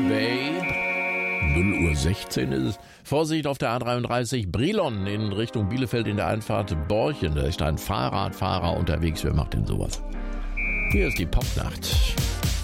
Highway. 0:16 ist es. Vorsicht auf der A33 Brilon in Richtung Bielefeld in der Einfahrt Borchen. Da ist ein Fahrradfahrer unterwegs. Wer macht denn sowas? Hier ist die Popnacht.